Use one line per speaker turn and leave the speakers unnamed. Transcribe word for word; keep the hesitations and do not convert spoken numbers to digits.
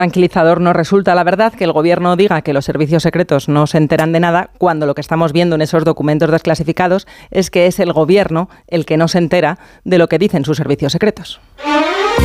Tranquilizador nos resulta, la verdad, que el Gobierno diga que los servicios secretos no se enteran de nada, cuando lo que estamos viendo en esos documentos desclasificados es que es el Gobierno el que no se entera de lo que dicen sus servicios secretos.